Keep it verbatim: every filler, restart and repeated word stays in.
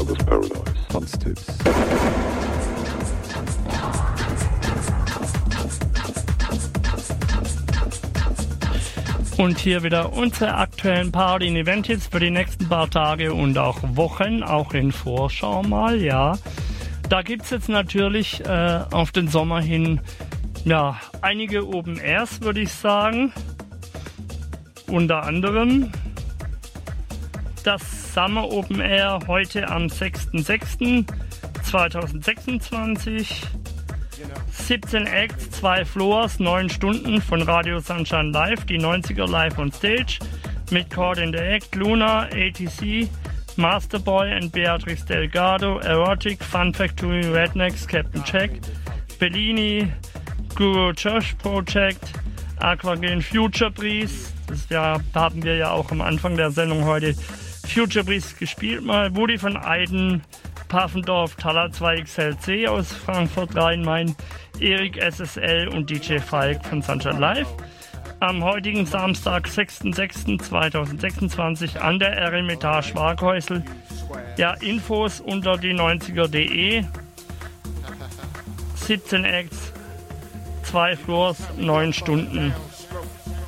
Elvis Paradise. Tanztipps. Und hier wieder unsere aktuellen Party- und Event-Tipps für die nächsten paar Tage und auch Wochen, auch in Vorschau mal, ja. Da gibt es jetzt natürlich äh, auf den Sommer hin, ja, einige Open Airs, würde ich sagen. Unter anderem das Summer Open Air heute am sechster sechster zweitausendsechsundzwanzig. siebzehn Acts, zwei Floors, neun Stunden von Radio Sunshine Live, die neunziger live on stage mit Caught in the Act, Luna, A T C, Masterboy and Beatrix Delgado, Erotic, Fun Factory, Rednecks, Captain Jack, Bellini, Guru Josh Project, Aquagen, Future Breeze, das ja, haben wir ja auch am Anfang der Sendung heute Future Breeze gespielt mal, Woody von Eiden, Paffendorf, Thaler zwei X L C aus Frankfurt Rhein-Main, Erik S S L und D J Falk von Sunshine Live. Am heutigen Samstag, sechster sechster zweitausendsechsundzwanzig an der Eremitage Schwaghäusel. Ja, Infos unter die neunziger punkt de. siebzehn Acts, zwei Floors, neun Stunden.